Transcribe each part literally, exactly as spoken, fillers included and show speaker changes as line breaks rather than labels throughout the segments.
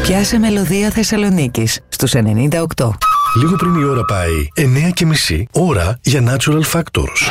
Πιάσε Μελωδία Θεσσαλονίκης στους ενενήντα οκτώ.
Λίγο πριν η ώρα πάει εννιά και μισή, ώρα για Natural Factors.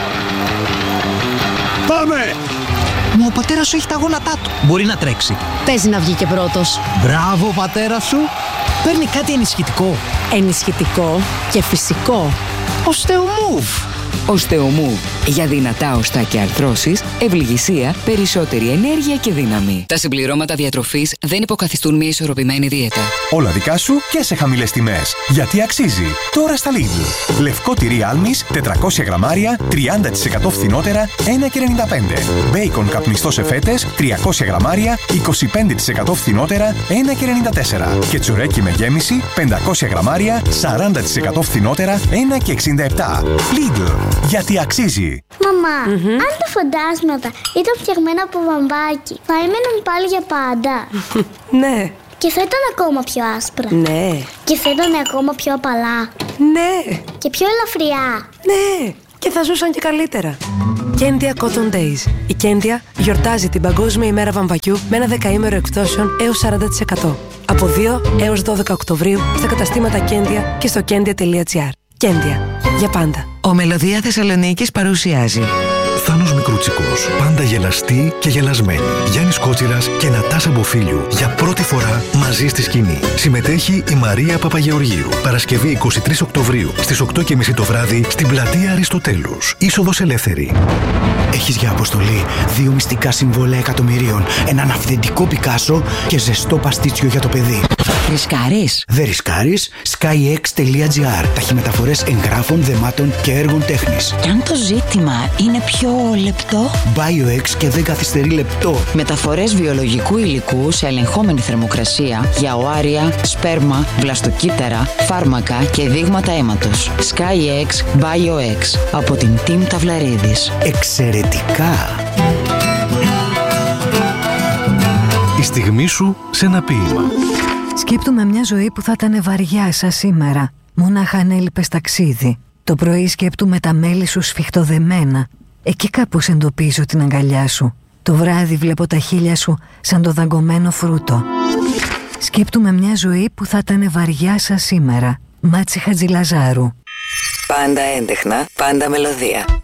Πάμε! Μα ο πατέρας σου έχει τα γόνατά του. Μπορεί να τρέξει.
Παίζει να βγει και πρώτος.
Μπράβο, πατέρα σου. Παίρνει κάτι ενισχυτικό.
Ενισχυτικό και φυσικό.
Οστεομούβ.
Οστεομούβ. Για δυνατά οστά και αρθρώσεις, ευληγησία, περισσότερη ενέργεια και δύναμη. Τα συμπληρώματα διατροφής δεν υποκαθιστούν μια ισορροπημένη δίαιτα.
Όλα δικά σου και σε χαμηλές τιμές. Γιατί αξίζει. Τώρα στα Lidl. Λευκό τυρί άλμης, τετρακόσια γραμμάρια, τριάντα τοις εκατό φθηνότερα, ένα και ενενήντα πέντε. Μπέικον καπνιστό σε φέτες, τριακόσια γραμμάρια, είκοσι πέντε τοις εκατό φθηνότερα, ένα και ενενήντα τέσσερα. Και τσουρέκι με γέμιση, πεντακόσια γραμμάρια, σαράντα τοις εκατό φθηνότερα, ένα και εξήντα επτά. Lidl. Γιατί αξίζει.
Μαμά, mm-hmm. αν τα φαντάσματα ήταν φτιαγμένα από βαμβάκι, θα έμεναν πάλι για πάντα.
Ναι.
Και θα ήταν ακόμα πιο άσπρα.
Ναι.
Και θα ήταν ακόμα πιο απαλά.
Ναι.
Και πιο ελαφριά.
Ναι. Και θα ζούσαν και καλύτερα. Κέντια Cotton Days. Η Κέντια γιορτάζει την Παγκόσμια ημέρα βαμβακιού με ένα δεκαήμερο εκπτώσεων έως σαράντα τοις εκατό. Από δύο έως δώδεκα Οκτωβρίου στα καταστήματα Κέντια και στο κέντια τελεία τζι άρ. Κέντια. Για πάντα.
Ο Μελωδία Θεσσαλονίκης παρουσιάζει
Θάνος Μικρούτσικος, πάντα γελαστή και γελασμένη. Γιάννης Κότσιρας και Νατάσα Μποφίλιου για πρώτη φορά μαζί στη σκηνή. Συμμετέχει η Μαρία Παπαγεωργίου. Παρασκευή εικοστή τρίτη Οκτωβρίου στις οκτώ και μισή το βράδυ στην πλατεία Αριστοτέλους. Είσοδος ελεύθερη.
Έχεις για αποστολή δύο μυστικά συμβόλαια εκατομμυρίων, έναν αυθεντικό Πικάσο και ζεστό παστίτσιο για το παιδί.
Ρισκάρεις?
Δεν ρισκάρεις. skyx τελεία τζι άρ. Ταχυμεταφορές εγγράφων, δεμάτων και έργων τέχνης.
Και αν το ζήτημα είναι πιο λεπτό?
BioX και δεν καθυστερεί λεπτό.
Μεταφορές βιολογικού υλικού σε ελεγχόμενη θερμοκρασία για οάρια, σπέρμα, βλαστοκύτταρα, φάρμακα και δείγματα αίματος. skyx BioX από την Team Ταυλαρίδης.
Εξαιρετικά!
Η στιγμή σου σε ένα ποίημα.
Σκέπτομαι μια ζωή που θα ήταν βαριά σαν σήμερα. Μόναχα αν έλειπες ταξίδι. Το πρωί σκέπτομαι τα μέλη σου σφιχτοδεμένα. Εκεί κάπου εντοπίζω την αγκαλιά σου. Το βράδυ βλέπω τα χείλια σου σαν το δαγκωμένο φρούτο. Σκέπτομαι μια ζωή που θα ήταν βαριά σαν σήμερα. Μάτσι Χατζηλαζάρου.
Πάντα έντεχνα, πάντα μελωδία.